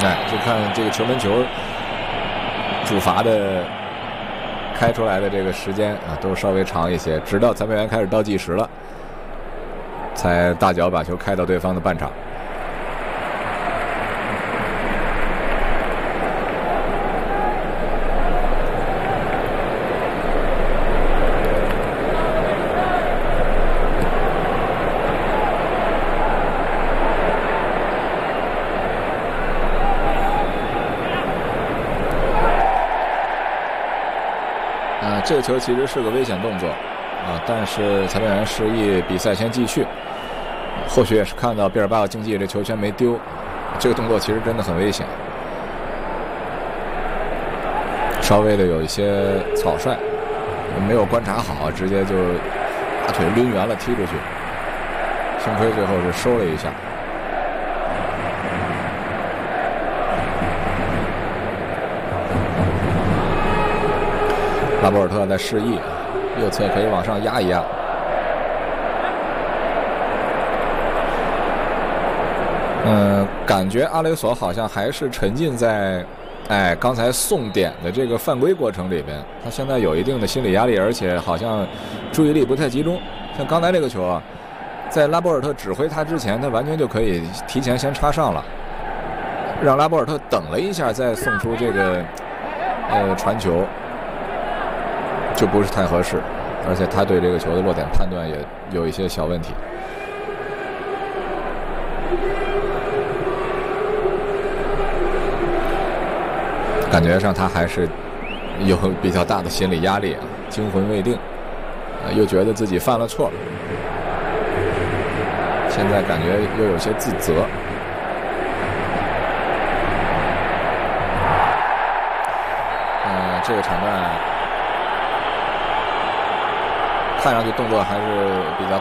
就看这个球门球主罚的开出来的这个时间啊，都稍微长一些，直到裁判员开始倒计时了，才大脚把球开到对方的半场。这个球其实是个危险动作啊，但是裁判员示意比赛先继续，或许也是看到毕尔巴鄂竞技这球权没丢，这个动作其实真的很危险，稍微的有一些草率，没有观察好，直接就大腿抡圆了踢出去，幸亏最后是收了一下。拉波尔特在示意，右侧可以往上压一压。感觉阿雷索好像还是沉浸在，刚才送点的这个犯规过程里边，他现在有一定的心理压力，而且好像注意力不太集中。像刚才这个球啊，在拉波尔特指挥他之前，他完全就可以提前先插上了，让拉波尔特等了一下再送出这个传球。就不是太合适，而且他对这个球的落点判断也有一些小问题。感觉上他还是有比较大的心理压力啊，惊魂未定，又觉得自己犯了错，现在感觉又有些自责。这个场段看上去动作还是比较